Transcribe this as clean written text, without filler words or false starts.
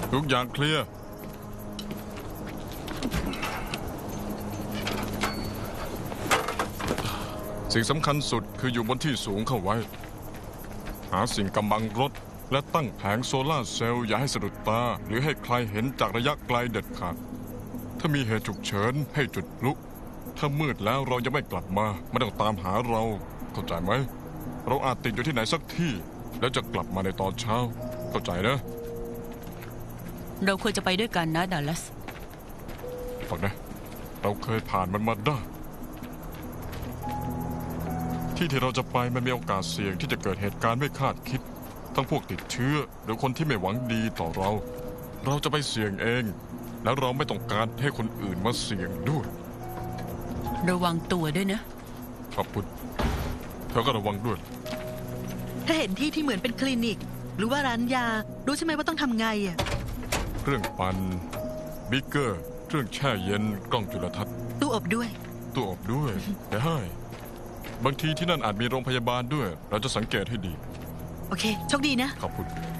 ทุกอย่างเคลียร์สิ่งสำคัญสุดคืออยู่บนที่สูงเข้าไว้หาสิ่งกำบังรถและตั้งแผงโซล่าร์เซลล์อย่าให้สะดุดตาหรือให้ใครเห็นจากระยะไกลเด็ดขาดถ้ามีเหตุฉุกเฉินให้จุดพลุถ้ามืดแล้วเราจะไม่กลับมาไม่ต้องตามหาเราเข้าใจไหมเราอาจติดอยู่ที่ไหนสักที่แล้วจะกลับมาในตอนเช้าเข้าใจนะเราควรจะไปด้วยกันนะดัลลัสฟังนะเราเคยผ่านมันมาได้ที่เราจะไปมันมีโอกาสเสี่ยงที่จะเกิดเหตุการณ์ไม่คาดคิดทั้งพวกติดเชื้อหรือคนที่ไม่หวังดีต่อเราจะไปเสี่ยงเองแล้วเราไม่ต้องการให้คนอื่นมาเสี่ยงด้วยระวังตัวด้วยนะขอบคุณเธอก็ระวังด้วยถ้าเห็นที่เหมือนเป็นคลินิกหรือว่าร้านยารู้ใช่ไหมว่าต้องทำไงอ่ะเครื่องปั่นบิ๊กเกอร์เครื่องแช่เย็นกล้องจุลทรรศน์ตู้อบด้วยได้บางทีที่นั่นอาจมีโรงพยาบาลด้วยเราจะสังเกตให้ดีโอเคโชคดีนะขอบคุณ